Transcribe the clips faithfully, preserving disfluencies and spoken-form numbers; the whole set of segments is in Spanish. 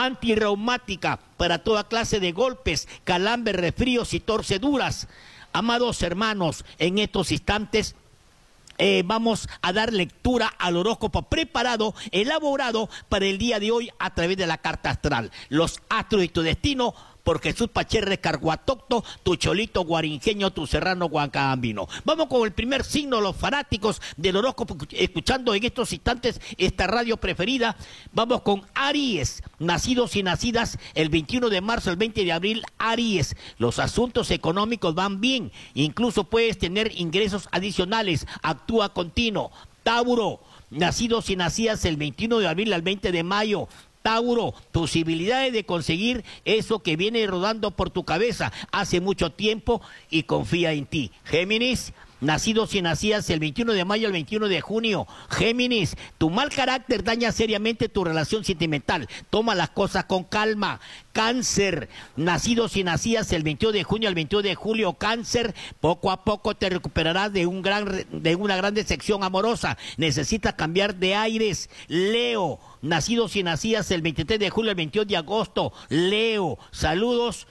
antirreumática para toda clase de golpes, calambres, resfríos y torceduras. Amados hermanos, en estos instantes Eh, vamos a dar lectura al horóscopo preparado, elaborado para el día de hoy a través de la carta astral. Los astros y tu destino, por Jesús Pacherres Carguatocto, tu cholito guarinjeño, tu serrano guancabambino. Vamos con el primer signo, los fanáticos del horóscopo, escuchando en estos instantes esta radio preferida. Vamos con Aries, nacidos y nacidas el veintiuno de marzo, el veinte de abril, Aries. Los asuntos económicos van bien, incluso puedes tener ingresos adicionales, actúa continuo. Tauro, nacidos y nacidas el veintiuno de abril al veinte de mayo, Tauro, posibilidades de conseguir eso que viene rodando por tu cabeza hace mucho tiempo y confía en ti. Géminis, nacidos y nacidas el veintiuno de mayo al veintiuno de junio. Géminis, tu mal carácter daña seriamente tu relación sentimental. Toma las cosas con calma. Cáncer, nacidos y nacidas el veintidós de junio al veintidós de julio. Cáncer, poco a poco te recuperarás de, un gran, de una gran decepción amorosa. Necesitas cambiar de aires. Leo, nacidos y nacidas el veintitrés de julio al veintidós de agosto. Leo, saludos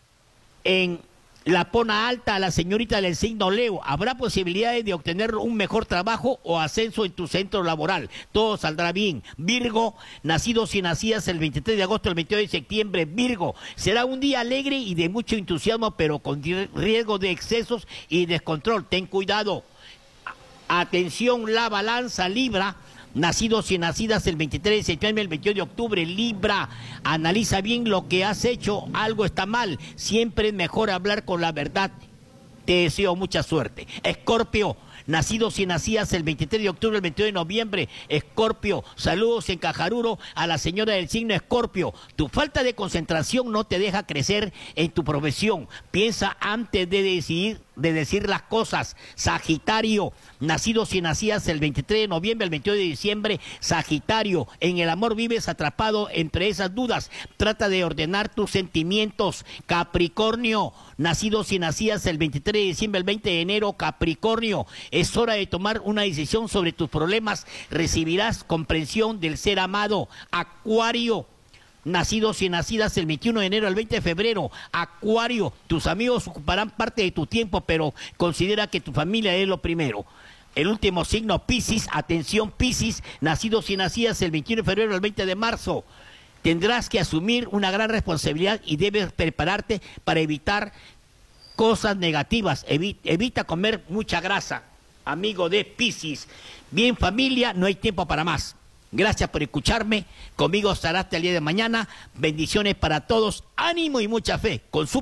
en la Pona Alta a la señorita del signo Leo. Habrá posibilidades de obtener un mejor trabajo o ascenso en tu centro laboral. Todo saldrá bien. Virgo, nacidos y nacidas el veintitrés de agosto al veintidós de septiembre. Virgo, será un día alegre y de mucho entusiasmo, pero con riesgo de excesos y descontrol. Ten cuidado. Atención, la balanza. Libra, nacidos y nacidas el veintitrés de septiembre, el veintidós de octubre. Libra, analiza bien lo que has hecho, algo está mal, siempre es mejor hablar con la verdad. Te deseo mucha suerte. Escorpio, nacidos y nacidas el veintitrés de octubre, el veintidós de noviembre. Escorpio, saludos en Cajaruro a la señora del signo Escorpio. Tu falta de concentración no te deja crecer en tu profesión. Piensa antes de decidir de decir las cosas. Sagitario, nacidos y nacidas el veintitrés de noviembre, el veintidós de diciembre. Sagitario, en el amor vives atrapado entre esas dudas. Trata de ordenar tus sentimientos. Capricornio, nacidos y nacidas el veintitrés de diciembre, el veinte de enero. Capricornio, es hora de tomar una decisión sobre tus problemas. Recibirás comprensión del ser amado. Acuario, nacidos y nacidas el veintiuno de enero al veinte de febrero. Acuario, tus amigos ocuparán parte de tu tiempo, pero considera que tu familia es lo primero. El último signo, Piscis. Atención, Piscis, nacidos y nacidas el veintiuno de febrero al veinte de marzo. Tendrás que asumir una gran responsabilidad y debes prepararte para evitar cosas negativas. Evi- evita comer mucha grasa, amigo de Piscis. Bien, familia, no hay tiempo para más. Gracias por escucharme. Conmigo estará hasta el día de mañana. Bendiciones para todos. Ánimo y mucha fe. Con su...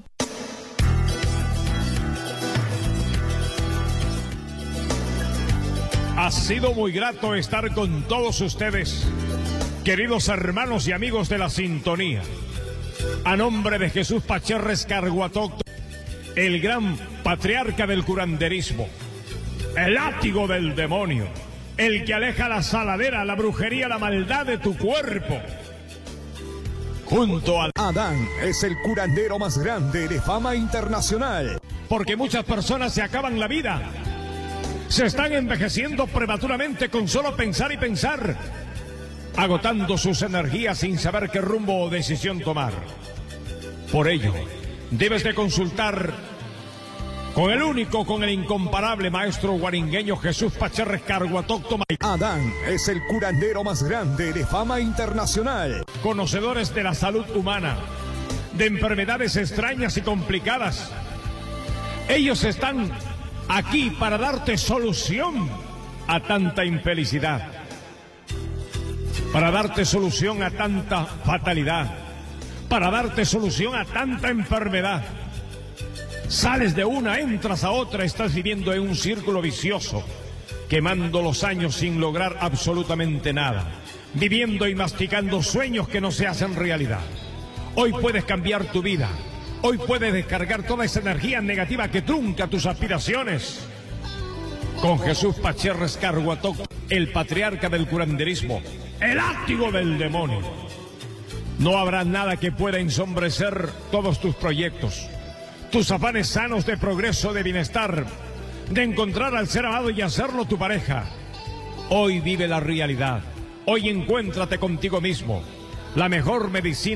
Ha sido muy grato estar con todos ustedes, queridos hermanos y amigos de la sintonía. A nombre de Jesús Pacherres Carguatocto, el gran patriarca del curanderismo, el látigo del demonio, el que aleja la saladera, la brujería, la maldad de tu cuerpo. Junto al... Adán es el curandero más grande de fama internacional. Porque muchas personas se acaban la vida. Se están envejeciendo prematuramente con solo pensar y pensar, agotando sus energías sin saber qué rumbo o decisión tomar. Por ello, debes de consultar con el único, con el incomparable maestro guaringueño Jesús Pacherres Carguatocto. Adán es el curandero más grande de fama internacional. Conocedores de la salud humana, de enfermedades extrañas y complicadas. Ellos están aquí para darte solución a tanta infelicidad, para darte solución a tanta fatalidad, para darte solución a tanta enfermedad. Sales de una, entras a otra, estás viviendo en un círculo vicioso, quemando los años sin lograr absolutamente nada, viviendo y masticando sueños que no se hacen realidad. Hoy puedes cambiar tu vida, hoy puedes descargar toda esa energía negativa que trunca tus aspiraciones. Con Jesús Pacherres Carguatocto, el patriarca del curanderismo, el látigo del demonio. No habrá nada que pueda ensombrecer todos tus proyectos, tus afanes sanos de progreso, de bienestar, de encontrar al ser amado y hacerlo tu pareja. Hoy vive la realidad. Hoy encuéntrate contigo mismo. La mejor medicina